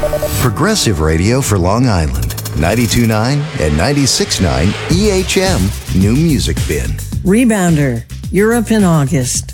Progressive Radio for Long Island. 92.9 and 96.9 EHM New Music Bin. Rebounder, Europe in August.